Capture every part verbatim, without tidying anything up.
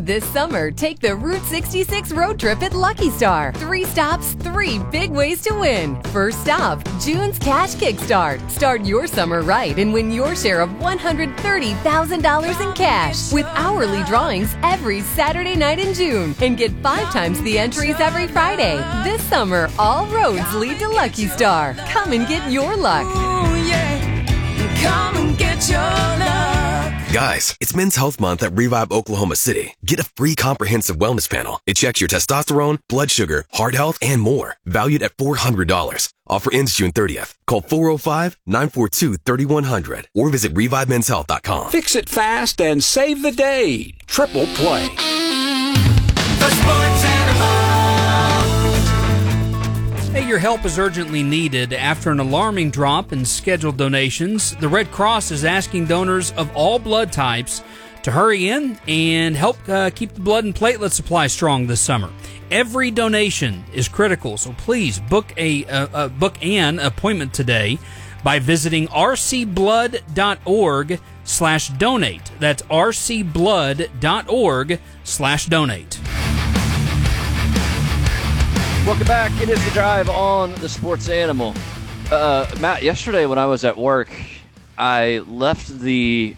This summer, take the Route sixty-six road trip at Lucky Star. Three stops, three big ways to win. First stop, June's Cash Kickstart. Start your summer right and win your share of one hundred thirty thousand dollars in cash with hourly drawings every Saturday night in June. And get five times the entries every Friday. This summer, all roads lead to Lucky Star. Come and get your luck. Ooh, yeah. Come and get your luck. Guys, it's Men's Health Month at Revive Oklahoma City. Get a free comprehensive wellness panel. It checks your testosterone, blood sugar, heart health, and more. Valued at four hundred dollars. Offer ends June thirtieth. Call four oh five, nine four two, three one zero zero or visit revive men's health dot com. Fix it fast and save the day. Triple Play. The Sports Animal. Hey, your help is urgently needed. After an alarming drop in scheduled donations, the Red Cross is asking donors of all blood types to hurry in and help uh, keep the blood and platelet supply strong this summer. Every donation is critical, so please book a uh, uh, book an appointment today by visiting rcblood.org slash donate. That's rcblood.org slash donate. Welcome back. It is The Drive on the Sports Animal. Uh, Matt, yesterday when I was at work, I left the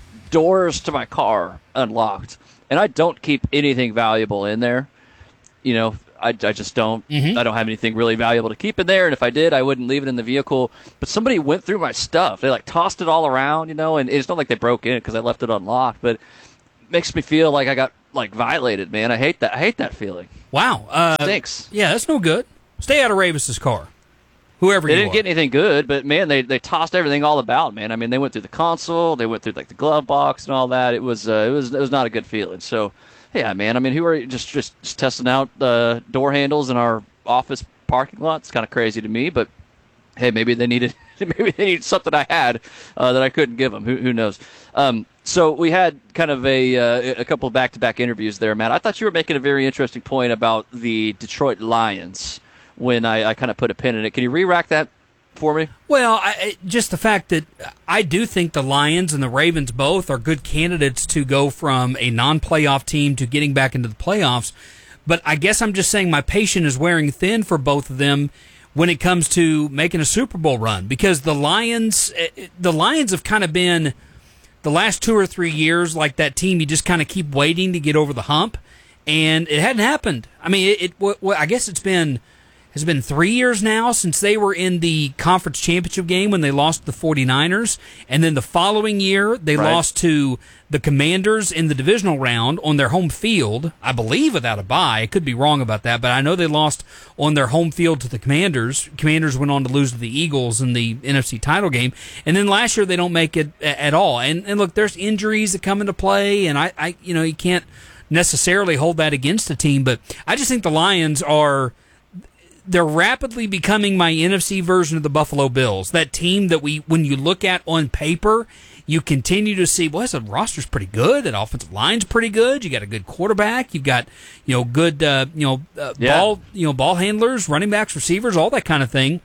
doors to my car unlocked, and I don't keep anything valuable in there. You know, I, I just don't. Mm-hmm. I don't have anything really valuable to keep in there, and if I did, I wouldn't leave it in the vehicle. But somebody went through my stuff. They, like, tossed it all around, you know, and it's not like they broke in because I left it unlocked, but it makes me feel like I got, like, violated, man. I hate that. I hate that feeling. Wow. Uh, Stinks. Yeah, that's no good. Stay out of Ravis's car. Whoever they you didn't are. get anything good, but man, they they tossed everything all about, man. I mean, they went through the console, they went through like the glove box and all that. It was uh, it was it was not a good feeling. So, yeah, man. I mean, who are you just just, just testing out uh, door handles in our office parking lot? It's kind of crazy to me, but hey, maybe they needed maybe they needed something I had uh, that I couldn't give them. Who who knows? Um, so we had kind of a uh, a couple of back-to-back interviews there, Matt. I thought you were making a very interesting point about the Detroit Lions when I, I kind of put a pin in it. Can you re-rack that for me? Well, I, just the fact that I do think the Lions and the Ravens both are good candidates to go from a non-playoff team to getting back into the playoffs. But I guess I'm just saying my patience is wearing thin for both of them when it comes to making a Super Bowl run, because the Lions, the Lions have kind of been the last two or three years like that team you just kind of keep waiting to get over the hump, and it hadn't happened. I mean, it, it well, I guess it's been has been three years now since they were in the conference championship game when they lost to the forty-niners, and then the following year they right. lost to the Commanders in the divisional round on their home field, I believe without a bye. I could be wrong about that, but I know they lost on their home field to the Commanders. Commanders went on to lose to the Eagles in the N F C title game, and then last year they don't make it at all. And and look, there's injuries that come into play, and I, I you know you can't necessarily hold that against the team, but I just think the Lions are they're rapidly becoming my N F C version of the Buffalo Bills. That team that we, when you look at on paper, you continue to see, well, the roster's pretty good. That offensive line's pretty good. You got a good quarterback. You've got, you know, good, uh, you know, uh, yeah. ball, you know, ball handlers, running backs, receivers, all that kind of thing.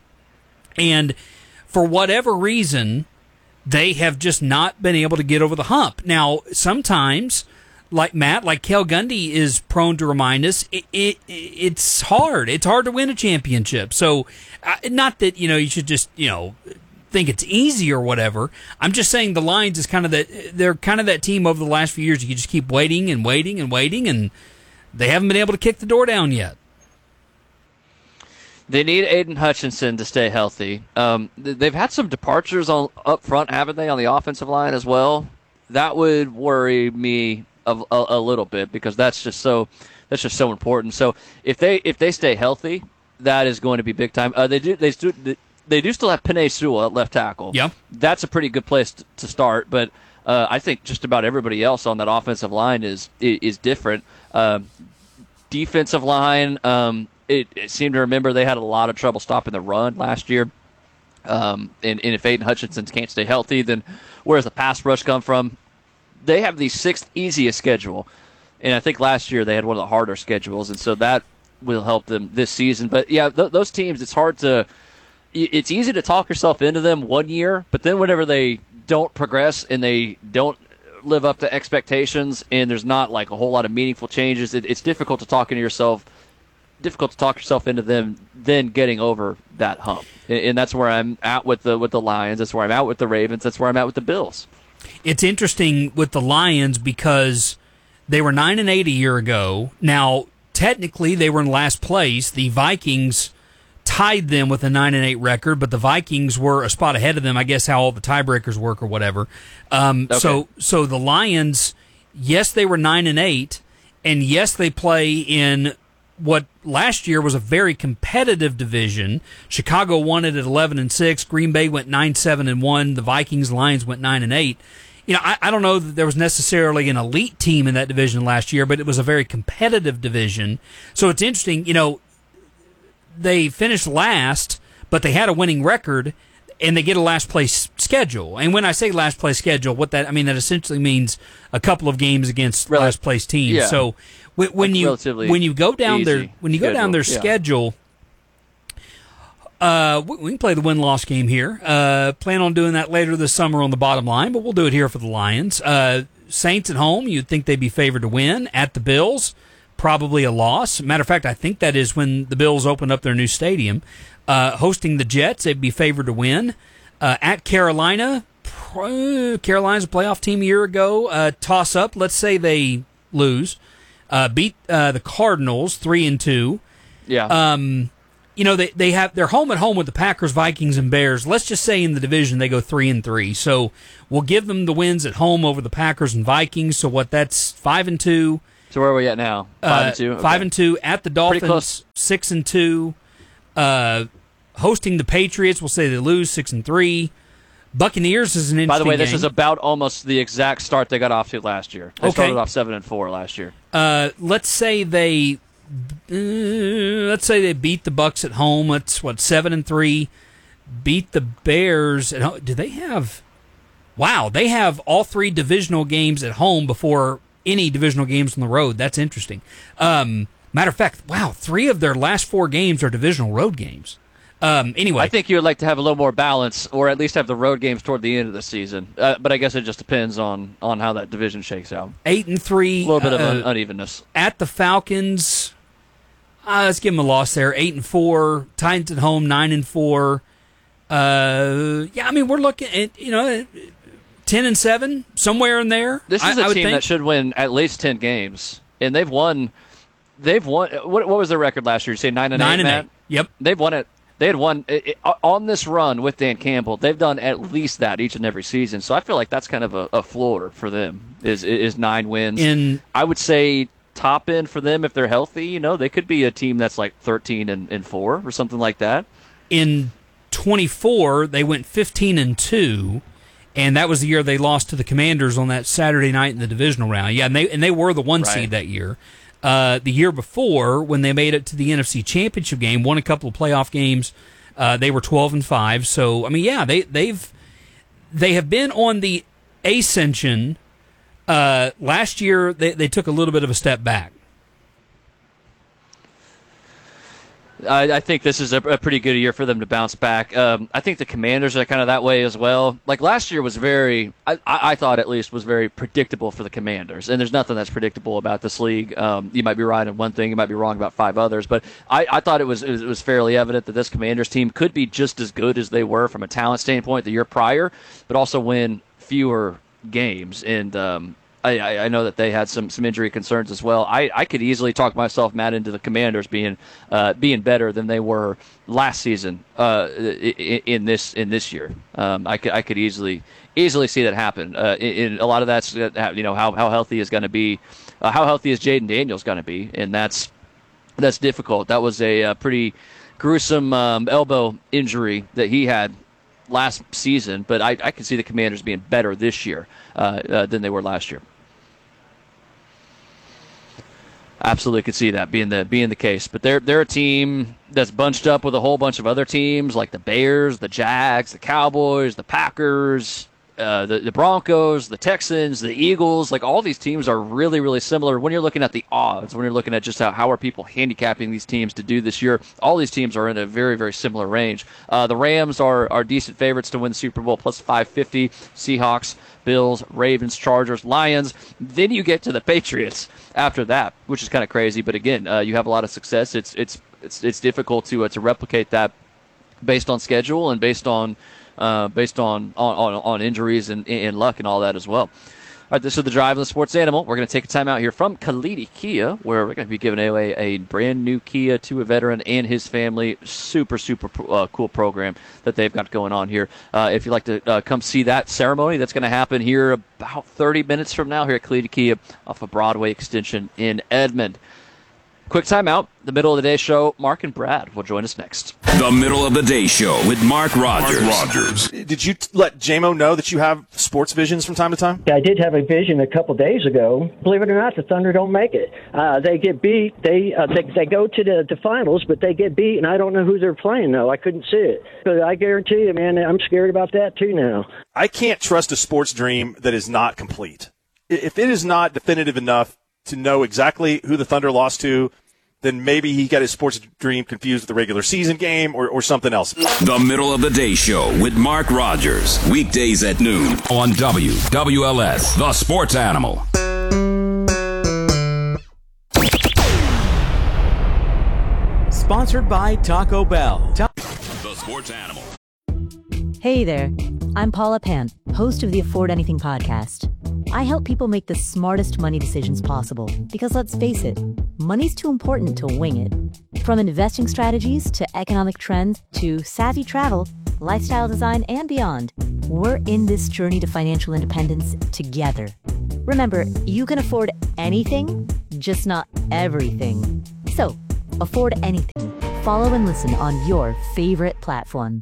And for whatever reason, they have just not been able to get over the hump. Now, sometimes, like Matt, like Cale Gundy is prone to remind us, it, it it's hard. It's hard to win a championship. So, uh, not that, you know, you should just, you know, think it's easy or whatever. I'm just saying the Lions is kind of that, they're kind of that team over the last few years. You just keep waiting and waiting and waiting, and they haven't been able to kick the door down yet. They need Aiden Hutchinson to stay healthy. Um, they've had some departures on up front, haven't they, on the offensive line as well? That would worry me a, a, a little bit, because that's just so that's just so important. So if they if they stay healthy, that is going to be big time. Uh, they do they do they do still have Penei Sewell at left tackle. Yeah, that's a pretty good place to, to start. But uh, I think just about everybody else on that offensive line is is, is different. Um, defensive line. Um, It, it seemed to remember they had a lot of trouble stopping the run last year. Um, and, and if Aiden Hutchinson can't stay healthy, then where does the pass rush come from? They have the sixth easiest schedule. And I think last year they had one of the harder schedules, and so that will help them this season. But, yeah, th- those teams, it's hard to – it's easy to talk yourself into them one year, but then whenever they don't progress and they don't don't live up to expectations and there's not like a whole lot of meaningful changes, it, it's difficult to talk into yourself, difficult to talk yourself into them then getting over that hump. And, and that's where I'm at with the with the Lions. That's where I'm at with the Ravens. That's where I'm at with the Bills. It's interesting with the Lions because they were nine and eight a year ago. Now, technically, they were in last place. The Vikings tied them with a nine and eight record, but the Vikings were a spot ahead of them. I guess how all the tiebreakers work or whatever. Um, okay. So, so the Lions, yes, they were nine and eight, and yes, they play in what last year was a very competitive division. Chicago won it at eleven and six. Green Bay went nine seven and one. The Vikings, Lions went nine and eight. You know, I, I don't know that there was necessarily an elite team in that division last year, but it was a very competitive division. So it's interesting, you know, they finished last, but they had a winning record, and they get a last place schedule. And when I say last place schedule, what that I mean that essentially means a couple of games against Rel- last place teams. yeah. So when, when Like you relatively when you go down their when you go down their schedule, yeah. schedule. Uh, we, we can play the win-loss game here. Uh, plan on doing that later this summer on the bottom line, but we'll do it here for the Lions. Uh, Saints at home, you'd think they'd be favored to win. At the Bills, probably a loss. Matter of fact, I think that is when the Bills opened up their new stadium. Uh, hosting the Jets, they'd be favored to win. Uh, at Carolina, pro, Carolina's a playoff team a year ago. Uh, toss up, let's say they lose. Uh, beat uh, the Cardinals three and two. Yeah. Um, you know they they have they're home at home with the Packers, Vikings, and Bears. Let's just say in the division they go three and three. So we'll give them the wins at home over the Packers and Vikings. So what? That's five and two. So where are we at now? Five Uh, and two. Okay. Five and two at the close. Dolphins. Six and two. Uh, hosting the Patriots, we'll say they lose six and three. Buccaneers is an interesting By the way, this game. is about almost the exact start they got off to last year. They Okay. started off seven and four last year. Uh, let's say they, uh, let's say they beat the Bucks at home. That's what seven and three. Beat the Bears at home. Do they have? Wow, they have all three divisional games at home before any divisional games on the road. That's interesting. Um, matter of fact, wow, three of their last four games are divisional road games. Um, anyway, I think you would like to have a little more balance, or at least have the road games toward the end of the season. Uh, but I guess it just depends on, on how that division shakes out. eight and three. A little bit of uh, un- unevenness. At the Falcons, uh, let's give them a loss there. Eight and four. Titans at home, nine and four. Uh, yeah, I mean we're looking at you know ten and seven, somewhere in there. This is I, a I would team think. that should win at least ten games, and they've won. They've won. What, what was their record last year? You say nine and nine eight, and Matt? eight. Yep. They've won it. They had won it, it, on this run with Dan Campbell. They've done at least that each and every season. So I feel like that's kind of a, a floor for them. Is is nine wins? In I would say top end for them if they're healthy. You know, they could be a team that's like thirteen and, and four or something like that. in twenty-four, they went fifteen and two, and that was the year they lost to the Commanders on that Saturday night in the divisional round. Yeah, and they and they were the one Right. seed that year. Uh, the year before, when they made it to the N F C Championship game, won a couple of playoff games, uh, they were twelve and five. So I mean, yeah, they they've they have been on the ascension. Uh, last year, they they took a little bit of a step back. I, I think this is a, a pretty good year for them to bounce back. Um, I think the Commanders are kind of that way as well. Like last year was very, I, I I thought at least, was very predictable for the Commanders. And there's nothing that's predictable about this league. Um, you might be right on one thing, you might be wrong about five others. But I, I thought it was, it was it was fairly evident that this Commanders team could be just as good as they were from a talent standpoint the year prior, but also win fewer games. And um, I, I know that they had some, some injury concerns as well. I, I could easily talk myself, Matt, into the Commanders being uh, being better than they were last season uh, in, in this in this year. Um, I could I could easily easily see that happen. Uh, in, in a lot of that's you know how how healthy is going to be, uh, how healthy is Jaden Daniels going to be, and that's that's difficult. That was a, a pretty gruesome um, elbow injury that he had last season, but I, I can see the Commanders being better this year uh, uh, than they were last year. Absolutely could see that being the being the case. But they're they're a team that's bunched up with a whole bunch of other teams like the Bears, the Jags, the Cowboys, the Packers. uh, the, the Broncos, the Texans, the Eagles, like all these teams are really, really similar when you're looking at the odds, when you're looking at just how, how are people handicapping these teams to do this year. All these teams are in a very, very similar range. Uh, the Rams are, are decent favorites to win the Super Bowl, plus five fifty. Seahawks, Bills, Ravens, Chargers, Lions. Then you get to the Patriots after that, which is kind of crazy. But again, uh, you have a lot of success. It's it's it's it's difficult to uh, to replicate that based on schedule and based on uh, based on, on, on, on injuries and, and luck and all that as well. All right, this is the Drive of the Sports Animal. We're going to take a time out here from Kalidi Kia, where we're going to be giving away a brand new Kia to a veteran and his family. Super, super uh, cool program that they've got going on here. Uh, if you'd like to uh, come see that ceremony, that's going to happen here about thirty minutes from now here at Kalidi Kia off of Broadway Extension in Edmond. Quick time out. The Middle of the Day Show. Mark and Brad will join us next. The Middle of the Day Show with Mark Rogers. Mark Rogers. Did you t- let J M O know that you have sports visions from time to time? I did have a vision a couple days ago. Believe it or not, the Thunder don't make it. Uh, they get beat. They, uh, they they go to the, the finals, but they get beat, and I don't know who they're playing, though. I couldn't see it. But I guarantee you, man, I'm scared about that, too, now. I can't trust a sports dream that is not complete. If it is not definitive enough to know exactly who the Thunder lost to, then maybe he got his sports dream confused with the regular season game or, or something else. The Middle of the Day Show with Mark Rogers. Weekdays at noon on W W L S, The Sports Animal. Sponsored by Taco Bell. Ta- the Sports Animal. Hey there, I'm Paula Pant, host of the Afford Anything podcast. I help people make the smartest money decisions possible because, let's face it, money's too important to wing it. From investing strategies to economic trends to savvy travel, lifestyle design, and beyond, we're in this journey to financial independence together. Remember, you can afford anything, just not everything. So, afford anything. Follow and listen on your favorite platform.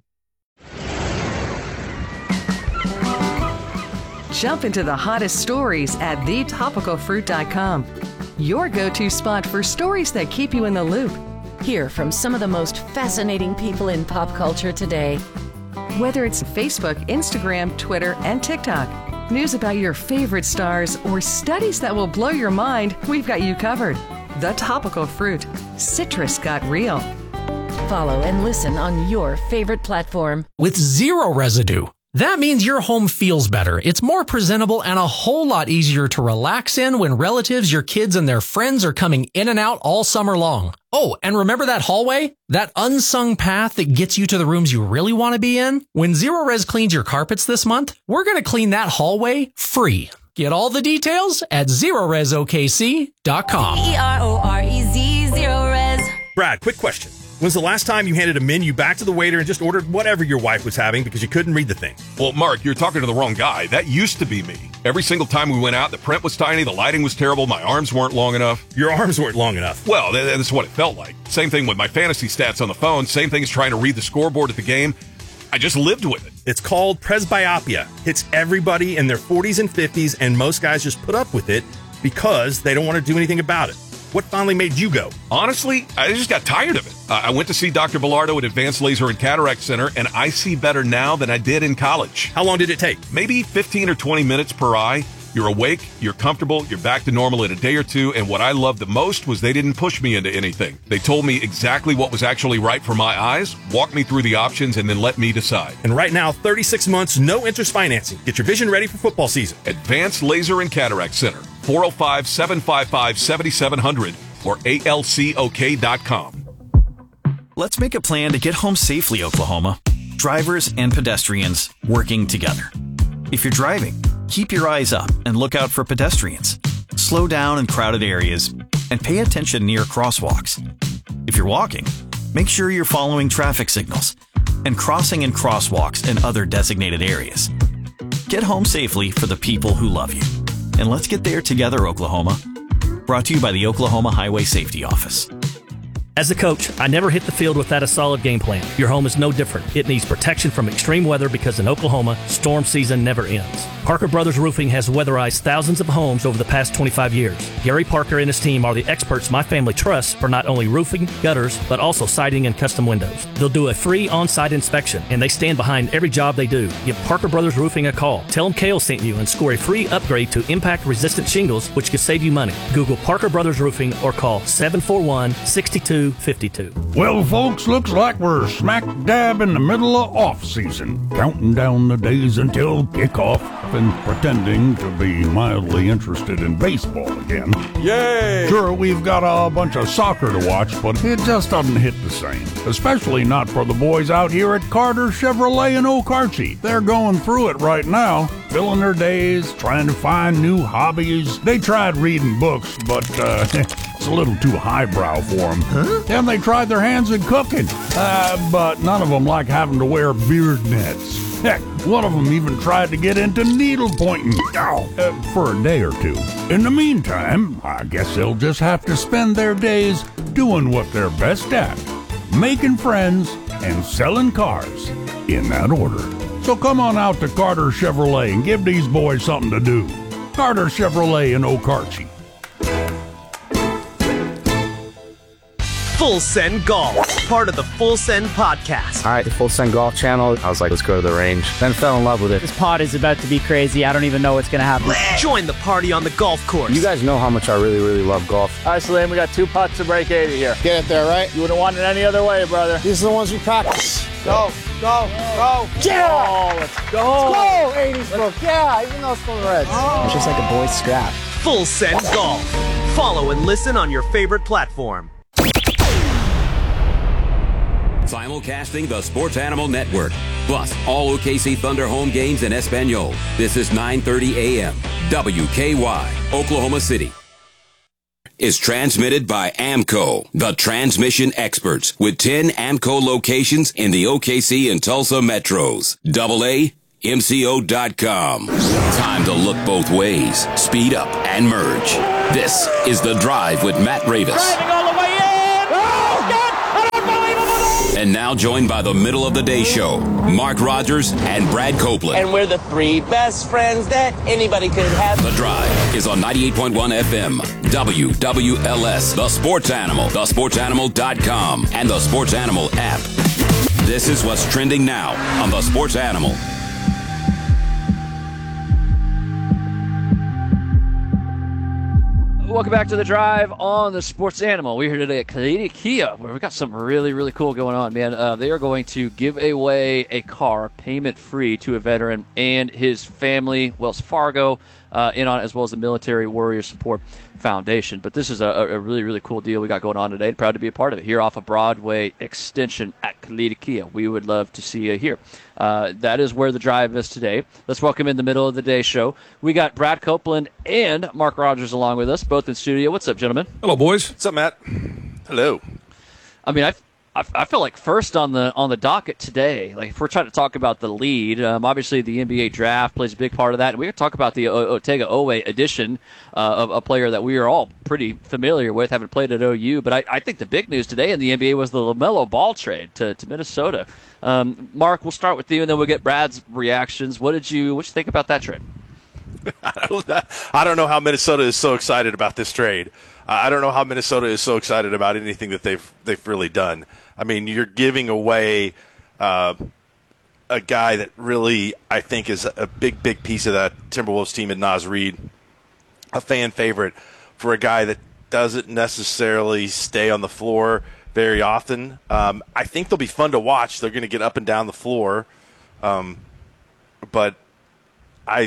Jump into the hottest stories at the topical fruit dot com. Your go-to spot for stories that keep you in the loop. Hear from some of the most fascinating people in pop culture today. Whether it's Facebook, Instagram, Twitter, and TikTok, news about your favorite stars, or studies that will blow your mind, we've got you covered. The Topical Fruit. Citrus got real. Follow and listen on your favorite platform. With zero residue. That means your home feels better. It's more presentable and a whole lot easier to relax in when relatives, your kids, and their friends are coming in and out all summer long. Oh, and remember that hallway? That unsung path that gets you to the rooms you really want to be in? When Zero Res cleans your carpets this month, we're going to clean that hallway free. Get all the details at zero res o k c dot com. E R O R E Z, Zero Res. Brad, quick question. When's the last time you handed a menu back to the waiter and just ordered whatever your wife was having because you couldn't read the thing? Well, Mark, you're talking to the wrong guy. That used to be me. Every single time we went out, the print was tiny, the lighting was terrible, my arms weren't long enough. Your arms weren't long enough? Well, that's what it felt like. Same thing with my fantasy stats on the phone. Same thing as trying to read the scoreboard at the game. I just lived with it. It's called presbyopia. Hits everybody in their forties and fifties, and most guys just put up with it because they don't want to do anything about it. What finally made you go? Honestly, I just got tired of it. Uh, I went to see Doctor Bilardo at Advanced Laser and Cataract Center, and I see better now than I did in college. How long did it take? Maybe fifteen or twenty minutes per eye. You're awake, you're comfortable, you're back to normal in a day or two, and what I loved the most was they didn't push me into anything. They told me exactly what was actually right for my eyes, walked me through the options, and then let me decide. And right now, thirty-six months, no interest financing. Get your vision ready for football season. Advanced Laser and Cataract Center, four oh five, seven five five, seven seven zero zero or A L C O K dot com. Let's make a plan to get home safely, Oklahoma. Drivers and pedestrians working together. If you're driving, keep your eyes up and look out for pedestrians. Slow down in crowded areas and pay attention near crosswalks. If you're walking, make sure you're following traffic signals and crossing in crosswalks and other designated areas. Get home safely for the people who love you. And let's get there together, Oklahoma. Brought to you by the Oklahoma Highway Safety Office. As a coach, I never hit the field without a solid game plan. Your home is no different. It needs protection from extreme weather because in Oklahoma, storm season never ends. Parker Brothers Roofing has weatherized thousands of homes over the past twenty-five years. Gary Parker and his team are the experts my family trusts for not only roofing, gutters, but also siding and custom windows. They'll do a free on-site inspection, and they stand behind every job they do. Give Parker Brothers Roofing a call. Tell them Kale sent you and score a free upgrade to impact-resistant shingles, which could save you money. Google Parker Brothers Roofing or call seven four one, six two five two. Well, folks, looks like we're smack dab in the middle of off-season, counting down the days until kickoff and pretending to be mildly interested in baseball again. Yay! Sure, we've got a bunch of soccer to watch, but it just doesn't hit the same, especially not for the boys out here at Carter Chevrolet in Okarche. They're going through it right now, filling their days, trying to find new hobbies. They tried reading books, but uh, it's a little too highbrow for them. Huh? Then they tried their hands at cooking, uh, but none of them like having to wear beard nets. Heck, one of them even tried to get into needle pointing Ow, uh, for a day or two. In the meantime, I guess they'll just have to spend their days doing what they're best at, making friends and selling cars, in that order. So come on out to Carter Chevrolet and give these boys something to do. Carter Chevrolet in Okarche. Full Send Golf, part of the Full Send podcast. All right, the Full Send Golf channel. I was like, let's go to the range. Then fell in love with it. This pod is about to be crazy. I don't even know what's going to happen. Join the party on the golf course. You guys know how much I really, really love golf. All right, Salim, we got two putts to break eighty here. Get it there, right? You wouldn't want it any other way, brother. These are the ones we practice. Go, go, go. Yeah! Oh, let's go. Let's go, eighties book. Yeah, even though it's from the Reds. Oh. It's just like a boy's scrap. Full Send Golf. Follow and listen on your favorite platform. Simulcasting the Sports Animal Network, plus all O K C Thunder home games in Espanol. This is nine thirty a.m. W K Y, Oklahoma City. Is transmitted by AMCO, the transmission experts, with ten AMCO locations in the O K C and Tulsa metros. double A M C O dot com. Time to look both ways, speed up, and merge. This is The Drive with Matt Ravis. Driving all the way in! Oh, God! And now joined by the middle of the day show, Mark Rogers and Brad Copeland. And we're the three best friends that anybody could have. The Drive is on ninety-eight point one F M, W W L S, The Sports Animal, the sports animal dot com, and the Sports Animal app. This is what's trending now on The Sports Animal. Welcome back to The Drive on the Sports Animal. We're here today at Kalidi Kia, where we've got something really, really cool going on, man. Uh, they are going to give away a car payment-free to a veteran and his family, Wells Fargo, uh, in on it, as well as the Military Warrior Support Foundation. But this is a, a really, really cool deal we got going on today. Proud to be a part of it here off of Broadway Extension at Kalidi Kia. We would love to see you here. Uh, that is where The Drive is today. Let's welcome in the middle of the day show. We got Brad Copeland and Mark Rogers along with us, both in studio. What's up, gentlemen? Hello, boys. What's up, Matt? Hello. I mean, I, I, I feel like first on the on the docket today, like if we're trying to talk about the lead, um, obviously the N B A draft plays a big part of that, and we're going to talk about the o- Otega Oweh addition uh, of a player that we are all pretty familiar with, having played at O U. But I, I think the big news today in the N B A was the LaMelo Ball trade to, to Minnesota. Um, Mark, we'll start with you, and then we'll get Brad's reactions. What did you what you think about that trade? I don't, I don't know how Minnesota is so excited about this trade. Uh, I don't know how Minnesota is so excited about anything that they've they've really done. I mean, you're giving away uh, a guy that really, I think, is a big, big piece of that Timberwolves team in Naz Reid, a fan favorite for a guy that doesn't necessarily stay on the floor very often. Um, I think they'll be fun to watch. They're going to get up and down the floor. Um, but I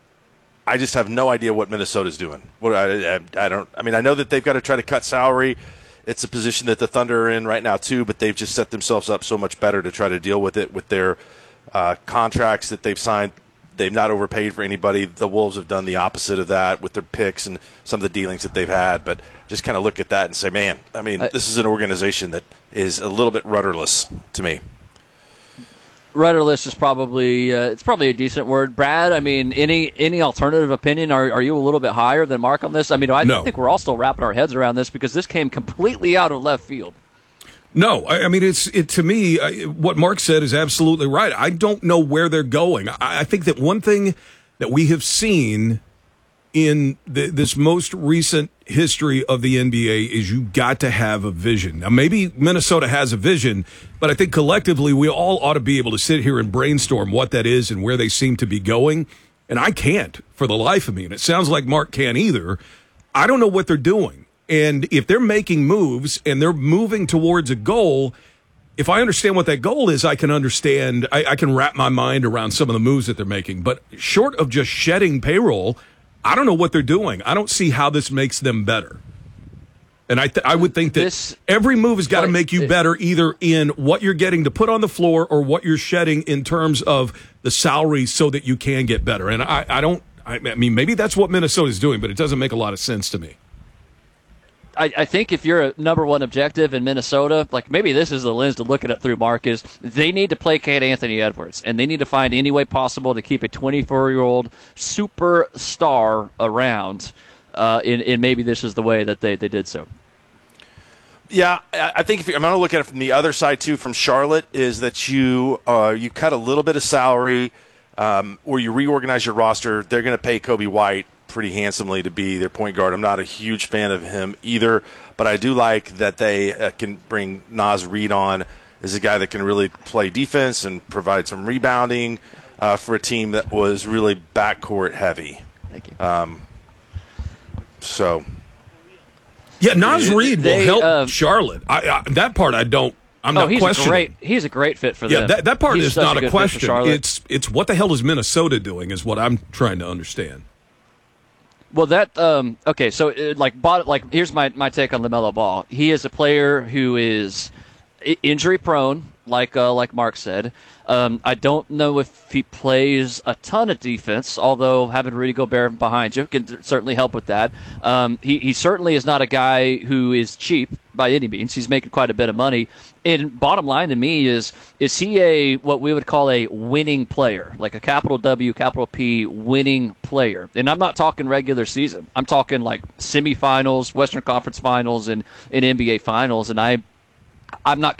I just have no idea what Minnesota's doing. What I, I, I don't. I mean, I know that they've got to try to cut salary. It's a position that the Thunder are in right now too, but they've just set themselves up so much better to try to deal with it with their uh, contracts that they've signed. They've not overpaid for anybody. The Wolves have done the opposite of that with their picks and some of the dealings that they've had. But just kind of look at that and say, man, I mean, I, this is an organization that is a little bit rudderless to me. Rudderless is probably uh, it's probably a decent word. Brad, I mean, any any alternative opinion? Are are you a little bit higher than Mark on this? I mean, I no. think we're all still wrapping our heads around this because this came completely out of left field. No, I, I mean, it's it to me, uh, what Mark said is absolutely right. I don't know where they're going. I, I think that one thing that we have seen in the, this most recent history of the N B A is you got to have a vision. Now, maybe Minnesota has a vision, but I think collectively we all ought to be able to sit here and brainstorm what that is and where they seem to be going. And I can't for the life of me. And it sounds like Mark can't either. I don't know what they're doing. And if they're making moves and they're moving towards a goal, if I understand what that goal is, I can understand, I, I can wrap my mind around some of the moves that they're making. But short of just shedding payroll, I don't know what they're doing. I don't see how this makes them better. And I th- I would think that this, every move has got to make you better, either in what you're getting to put on the floor or what you're shedding in terms of the salary so that you can get better. And I, I don't, I, I mean, maybe that's what Minnesota's doing, but it doesn't make a lot of sense to me. I, I think if you're a number one objective in Minnesota, like maybe this is the lens to look at it through, Mark, is they need to placate Anthony Edwards, and they need to find any way possible to keep a twenty-four-year-old superstar around, uh, and, and maybe this is the way that they, they did so. Yeah, I think if you, I'm going to look at it from the other side, too, from Charlotte, is that you uh, you cut a little bit of salary um, or you reorganize your roster. They're going to pay Kobe White pretty handsomely to be their point guard. I'm not a huge fan of him either, but I do like that they uh, can bring Naz Reid on as a guy that can really play defense and provide some rebounding uh, for a team that was really backcourt heavy. Thank you. Um, so, yeah, Naz Reid will they, help uh, Charlotte. I, I, that part I don't. I'm oh, not he's questioning. A great, he's a great fit for yeah, them. that that part he's is such not a, a good fit for question. Charlotte. It's it's what the hell is Minnesota doing is what I'm trying to understand. Well, that um, okay. So, uh, like, bot, like, here's my, my take on LaMelo Ball. He is a player who is injury prone, like uh, like Mark said. Um, I don't know if he plays a ton of defense, although having Rudy Gobert behind you can certainly help with that. Um, he, he certainly is not a guy who is cheap by any means. He's making quite a bit of money. And bottom line to me is, is he a what we would call a winning player, like a capital W, capital P winning player? And I'm not talking regular season. I'm talking like semifinals, Western Conference Finals, and, and N B A Finals. And I, I'm not